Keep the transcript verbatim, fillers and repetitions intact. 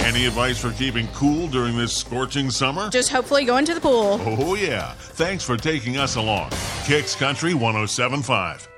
Any advice for keeping cool during this scorching summer? Just hopefully go into the pool. Oh, yeah. Thanks for taking us along. Kicks Country one oh seven point five.